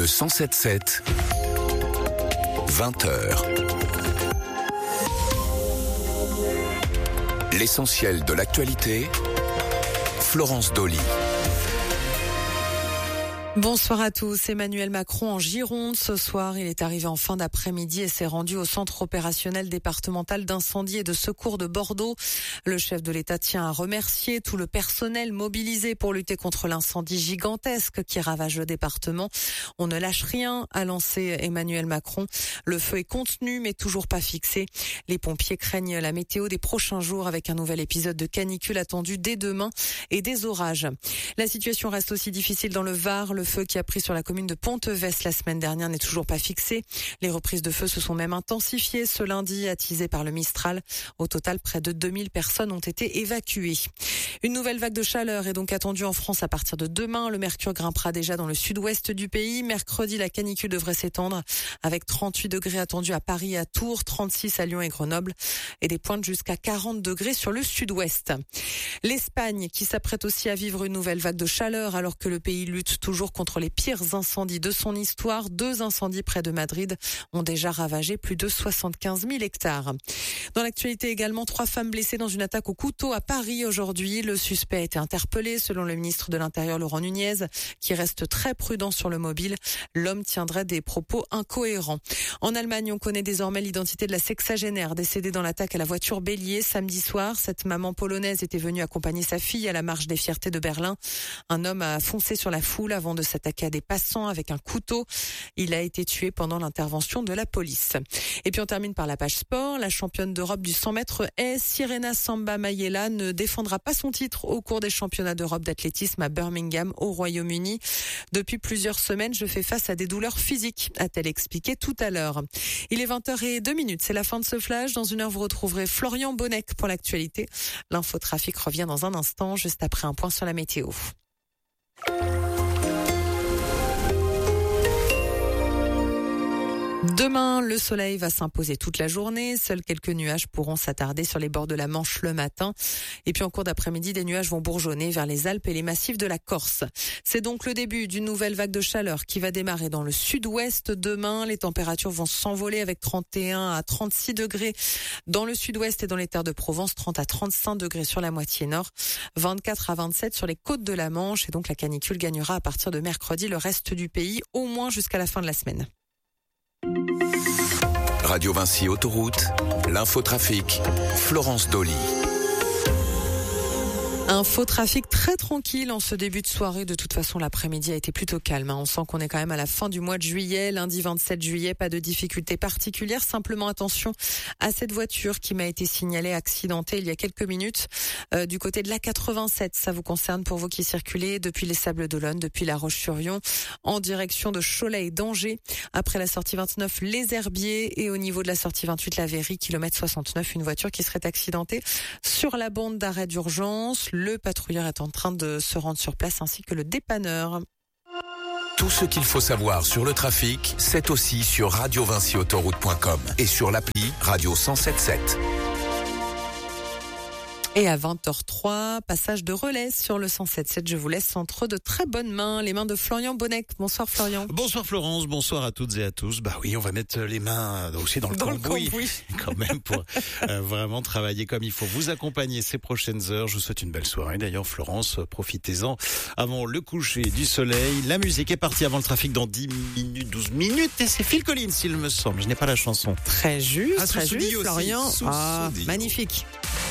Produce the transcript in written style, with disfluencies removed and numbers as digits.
Le 107.7, 20h. L'essentiel de l'actualité, Florence Dolly. Bonsoir à tous. Emmanuel Macron en Gironde. Ce soir, il est arrivé en fin d'après-midi et s'est rendu au centre opérationnel départemental d'incendie et de secours de Bordeaux. Le chef de l'État tient à remercier tout le personnel mobilisé pour lutter contre l'incendie gigantesque qui ravage le département. On ne lâche rien, a lancé Emmanuel Macron. Le feu est contenu mais toujours pas fixé. Les pompiers craignent la météo des prochains jours avec un nouvel épisode de canicule attendu dès demain et des orages. La situation reste aussi difficile dans le Var. Le feu qui a pris sur la commune de Pontevès la semaine dernière n'est toujours pas fixé. Les reprises de feu se sont même intensifiées ce lundi, attisées par le Mistral. Au total, près de 2000 personnes ont été évacuées. Une nouvelle vague de chaleur est donc attendue en France à partir de demain. Le mercure grimpera déjà dans le sud-ouest du pays. Mercredi, la canicule devrait s'étendre avec 38 degrés attendus à Paris et à Tours, 36 à Lyon et Grenoble et des pointes jusqu'à 40 degrés sur le sud-ouest. L'Espagne qui s'apprête aussi à vivre une nouvelle vague de chaleur alors que le pays lutte toujours contre les pires incendies de son histoire. 2 incendies près de Madrid ont déjà ravagé plus de 75 000 hectares. Dans l'actualité également, 3 femmes blessées dans une attaque au couteau à Paris aujourd'hui. Le suspect a été interpellé selon le ministre de l'Intérieur Laurent Nunez, qui reste très prudent sur le mobile. L'homme tiendrait des propos incohérents. En Allemagne, on connaît désormais l'identité de la sexagénaire décédée dans l'attaque à la voiture bélier samedi soir. Cette maman polonaise était venue accompagner sa fille à la marche des fiertés de Berlin. Un homme a foncé sur la foule avant de s'attaquer à des passants avec un couteau. Il a été tué pendant l'intervention de la police. Et puis on termine par la page sport. La championne d'Europe du 100 mètres est Sirena Samba Mayela ne défendra pas son titre au cours des championnats d'Europe d'athlétisme à Birmingham au Royaume-Uni. Depuis plusieurs semaines, je fais face à des douleurs physiques, a-t-elle expliqué tout à l'heure. Il est 20h02, c'est la fin de ce flash. Dans une heure, vous retrouverez Florian Bonnec pour l'actualité. L'infotrafic revient dans un instant, juste après un point sur la météo. Demain, le soleil va s'imposer toute la journée. Seuls quelques nuages pourront s'attarder sur les bords de la Manche le matin. Et puis en cours d'après-midi, des nuages vont bourgeonner vers les Alpes et les massifs de la Corse. C'est donc le début d'une nouvelle vague de chaleur qui va démarrer dans le sud-ouest demain. Les températures vont s'envoler avec 31 à 36 degrés dans le sud-ouest et dans les terres de Provence, 30 à 35 degrés sur la moitié nord, 24 à 27 sur les côtes de la Manche. Et donc la canicule gagnera à partir de mercredi le reste du pays, au moins jusqu'à la fin de la semaine. Radio Vinci Autoroute, l'infotrafic, Florence Dolly. Infotrafic très tranquille en ce début de soirée. De toute façon, l'après-midi a été plutôt calme. On sent qu'on est quand même à la fin du mois de juillet. Lundi 27 juillet, pas de difficultés particulières. Simplement attention à cette voiture qui m'a été signalée accidentée il y a quelques minutes du côté de l'A87. Ça vous concerne pour vous qui circulez depuis les Sables d'Olonne, depuis La Roche-sur-Yon, en direction de Cholet et d'Angers. Après la sortie 29, les Herbiers et au niveau de la sortie 28, la Verrie, kilomètre 69, une voiture qui serait accidentée sur la bande d'arrêt d'urgence. Le patrouilleur est en train de se rendre sur place ainsi que le dépanneur. Tout ce qu'il faut savoir sur le trafic, c'est aussi sur radiovinciautoroute.com et sur l'appli Radio 107.7. Et à 20h03, passage de relais sur le 107.7. Je vous laisse entre de très bonnes mains, les mains de Florian Bonnec. Bonsoir Florian. Bonsoir Florence, bonsoir à toutes et à tous. Bah oui, on va mettre les mains aussi dans le cambouis quand même pour vraiment travailler comme il faut. Vous accompagner ces prochaines heures. Je vous souhaite une belle soirée. D'ailleurs Florence, profitez-en avant le coucher du soleil. La musique est partie avant le trafic dans 10 minutes, 12 minutes et c'est Phil Collins, il me semble. Je n'ai pas la chanson. Très juste, Florian. Magnifique.